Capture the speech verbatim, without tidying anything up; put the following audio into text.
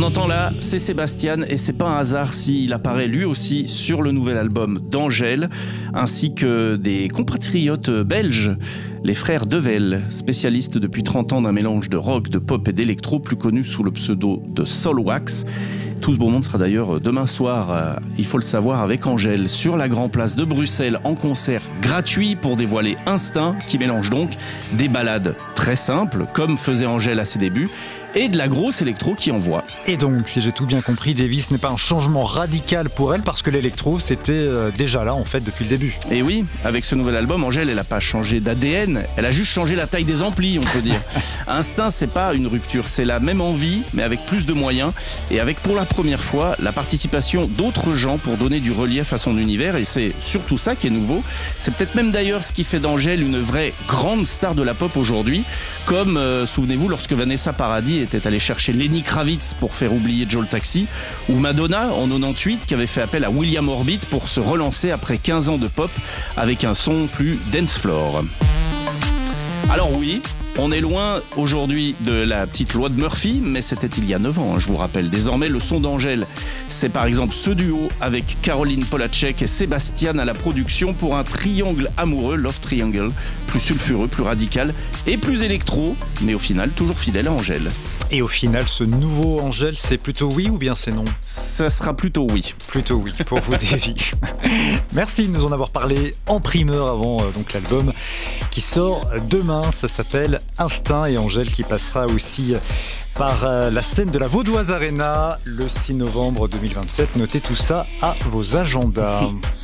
On entend là, c'est Sébastien et c'est pas un hasard s'il apparaît lui aussi sur le nouvel album d'Angèle, ainsi que des compatriotes belges, les frères Devel, spécialistes depuis trente ans d'un mélange de rock, de pop et d'électro, plus connu sous le pseudo de Soulwax. Tout ce beau monde sera d'ailleurs demain soir, euh, il faut le savoir, avec Angèle, sur la Grand Place de Bruxelles, en concert gratuit pour dévoiler Instinct, qui mélange donc des ballades très simples, comme faisait Angèle à ses débuts, et de la grosse électro qui envoie. Et donc, si j'ai tout bien compris, Davis n'est pas un changement radical pour elle, parce que l'électro, c'était euh, déjà là, en fait, depuis le début. Et oui, avec ce nouvel album, Angèle, elle n'a pas changé d'A D N, elle a juste changé la taille des amplis, on peut dire. Instinct, c'est pas une rupture, c'est la même envie, mais avec plus de moyens, et avec pour la première fois, la participation d'autres gens pour donner du relief à son univers, et c'est surtout ça qui est nouveau. C'est peut-être même d'ailleurs ce qui fait d'Angèle une vraie grande star de la pop aujourd'hui, comme, euh, souvenez-vous, lorsque Vanessa Paradis était allée chercher Lenny Kravitz pour faire oublier Joe le Taxi, ou Madonna en quatre-vingt-dix-huit qui avait fait appel à William Orbit pour se relancer après quinze ans de pop avec un son plus dance floor. Alors oui, on est loin aujourd'hui de la petite loi de Murphy, mais c'était il y a neuf ans, hein, je vous rappelle. Désormais, le son d'Angèle, c'est par exemple ce duo avec Caroline Polacek et Sébastien à la production pour un triangle amoureux, Love Triangle, plus sulfureux, plus radical et plus électro, mais au final toujours fidèle à Angèle. Et au final, ce nouveau Angèle, c'est plutôt oui ou bien c'est non? Ça sera plutôt oui. Plutôt oui, pour vous, Davy. Merci de nous en avoir parlé en primeur avant euh, donc l'album qui sort demain. Ça s'appelle Instinct, et Angèle qui passera aussi par euh, la scène de la Vaudoise Arena le six novembre deux mille vingt-sept. Notez tout ça à vos agendas.